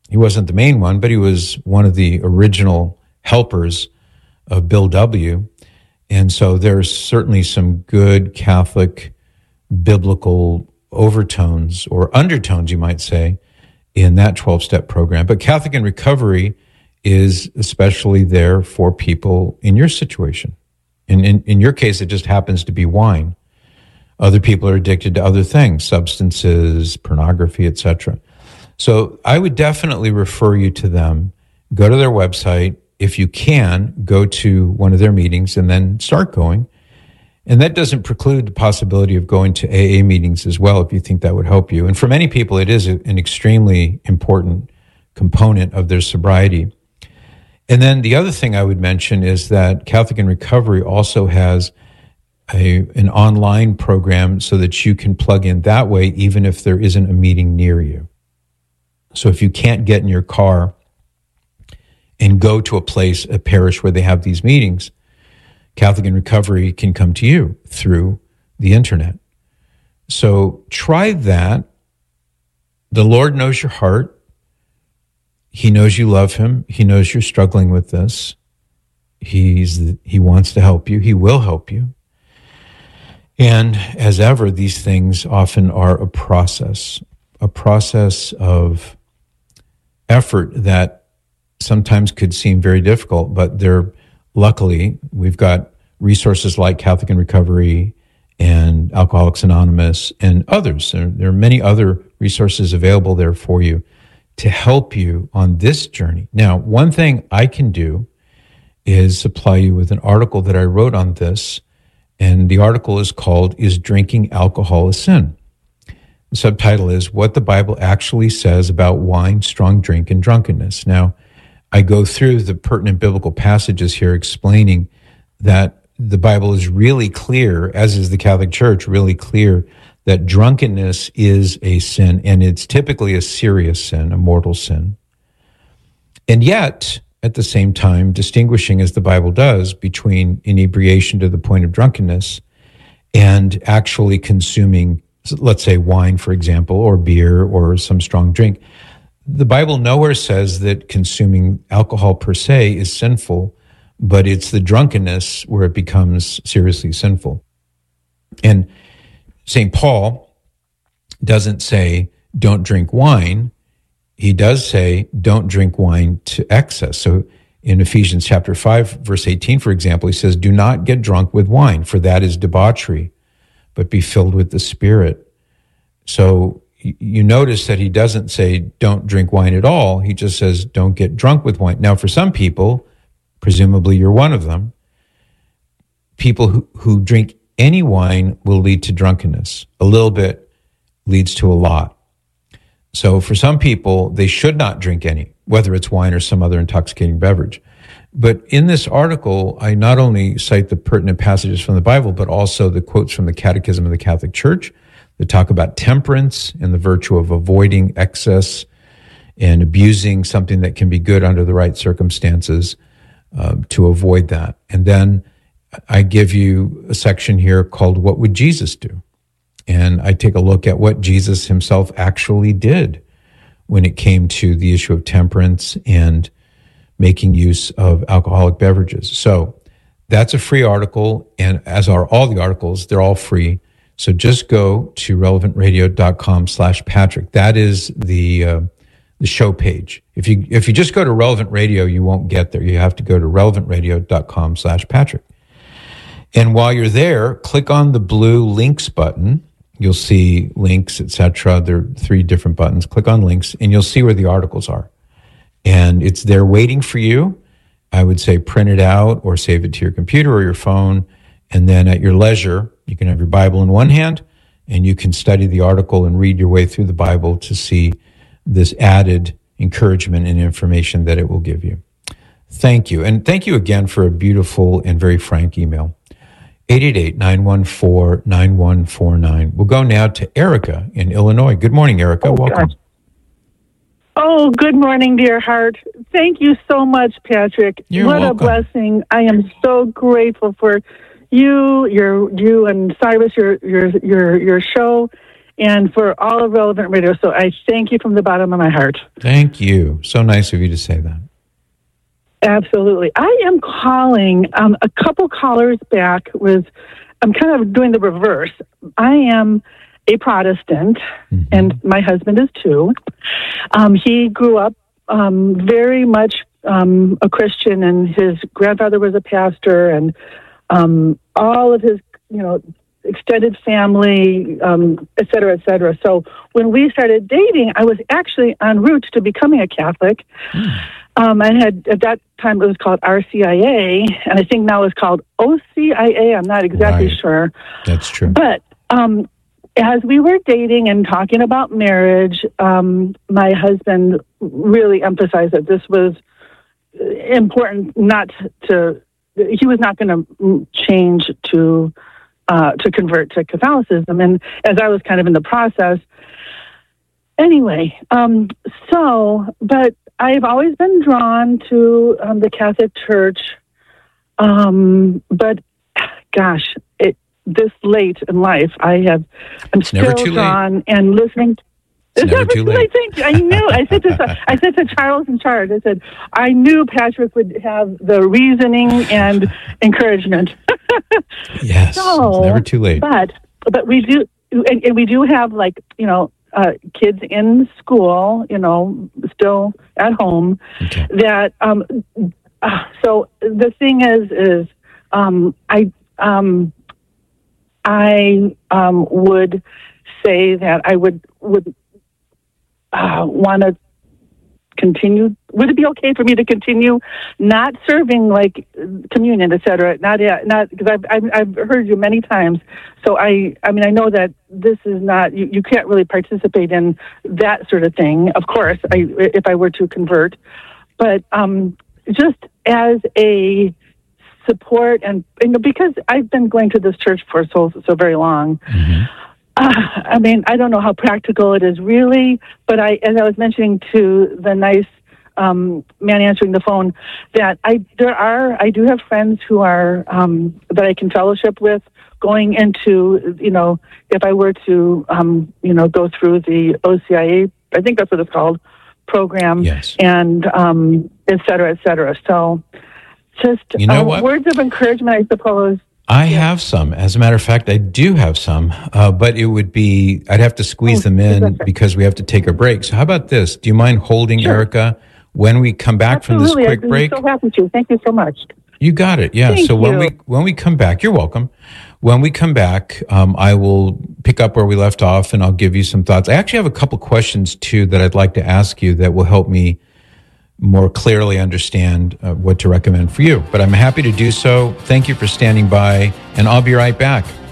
He wasn't the main one, but he was one of the original helpers of Bill W. And so there's certainly some good Catholic biblical overtones or undertones, you might say, in that 12-step program. But Catholic in Recovery is especially there for people in your situation. In your case, it just happens to be wine. Other people are addicted to other things, substances, pornography, etc. So I would definitely refer you to them. Go to their website. If you can, go to one of their meetings and then start going. And that doesn't preclude the possibility of going to AA meetings as well, if you think that would help you. And for many people, it is an extremely important component of their sobriety. And then the other thing I would mention is that Catholic in Recovery also has an online program so that you can plug in that way, even if there isn't a meeting near you. So if you can't get in your car and go to a place, a parish where they have these meetings, Catholic in Recovery can come to you through the internet. So try that. The Lord knows your heart. He knows you love him. He knows you're struggling with this. He wants to help you. He will help you. And as ever, these things often are a process of effort that sometimes could seem very difficult, but luckily, we've got resources like Catholic in Recovery and Alcoholics Anonymous and others. There are many other resources available there for you to help you on this journey. Now, one thing I can do is supply you with an article that I wrote on this, and the article is called, "Is Drinking Alcohol a Sin?" The subtitle is, "What the Bible Actually Says About Wine, Strong Drink, and Drunkenness." Now, I go through the pertinent biblical passages here explaining that the Bible is really clear, as is the Catholic Church, really clear that drunkenness is a sin, and it's typically a serious sin, a mortal sin. And yet, at the same time, distinguishing, as the Bible does, between inebriation to the point of drunkenness and actually consuming, let's say, wine, for example, or beer or some strong drink. The Bible nowhere says that consuming alcohol per se is sinful, but it's the drunkenness where it becomes seriously sinful. And St. Paul doesn't say, don't drink wine. He does say, don't drink wine to excess. So in Ephesians chapter 5, verse 18, for example, he says, do not get drunk with wine, for that is debauchery, but be filled with the Spirit. So you notice that he doesn't say don't drink wine at all. He just says don't get drunk with wine. Now, for some people, presumably you're one of them, people who drink any wine will lead to drunkenness. A little bit leads to a lot. So for some people, they should not drink any, whether it's wine or some other intoxicating beverage. But in this article, I not only cite the pertinent passages from the Bible, but also the quotes from the Catechism of the Catholic Church that talk about temperance and the virtue of avoiding excess and abusing something that can be good under the right circumstances to avoid that. And then I give you a section here called What Would Jesus Do? And I take a look at what Jesus himself actually did when it came to the issue of temperance and making use of alcoholic beverages. So that's a free article, and as are all the articles, they're all free. So just go to relevantradio.com/Patrick. That is the show page. If you just go to Relevant Radio, you won't get there. You have to go to relevantradio.com/Patrick. And while you're there, click on the blue links button. You'll see links, etc. There are 3 different buttons. Click on links, and you'll see where the articles are. And it's there waiting for you. I would say print it out or save it to your computer or your phone. And then at your leisure, you can have your Bible in one hand, and you can study the article and read your way through the Bible to see this added encouragement and information that it will give you. Thank you. And thank you again for a beautiful and very frank email. 888-914-9149. We'll go now to Erica in Illinois. Good morning, Erica. Welcome. God. Oh, good morning, dear heart. Thank you so much, Patrick. You're welcome. A blessing. I am so grateful for you and Cyrus, your show, and for all of Relevant Radio. So I thank you from the bottom of my heart. Thank you. So nice of you to say that. Absolutely. I am calling a couple callers back I'm kind of doing the reverse. I am a Protestant, and my husband is too. He grew up very much a Christian, and his grandfather was a pastor, and all of his, extended family, et cetera, et cetera. So when we started dating, I was actually en route to becoming a Catholic. I had, at that time, it was called RCIA, and I think now it's called OCIA. I'm not exactly sure. That's true. But as we were dating and talking about marriage, my husband really emphasized that this was important he was not going to change to convert to Catholicism. And as I was kind of in the process, anyway, but I've always been drawn to the Catholic Church, but gosh, this late in life, I'm still drawn and listening. It's never too late. Thank you. I knew. I said to Charles in charge, I said, I knew Patrick would have the reasoning and encouragement. Yes, it's never too late. But we do, and we do have kids in school, still at home. Okay. That so the thing is I would say that I would want to continue. Would it be okay for me to continue not serving like communion, et cetera? Not because I've heard you many times. So I know that this is not, you can't really participate in that sort of thing. Of course, if I were to convert, but just as a support and because I've been going to this church for so very long. Mm-hmm. I don't know how practical it is really, but as I was mentioning to the nice man answering the phone, that I do have friends who are that I can fellowship with going into, if I were to go through the OCIA, I think that's what it's called, program, yes, and et cetera, et cetera. So just words of encouragement, I suppose. I have some. As a matter of fact, I do have some, but I'd have to squeeze them in because we have to take a break. So how about this? Do you mind holding, sure, Erica, when we come back from this quick break? I'm so happy to. Thank you so much. You got it. Yeah. Thank so you. when we come back, you're welcome. When we come back, I will pick up where we left off and I'll give you some thoughts. I actually have a couple questions too that I'd like to ask you that will help me more clearly understand what to recommend for you. But I'm happy to do so. Thank you for standing by, and I'll be right back.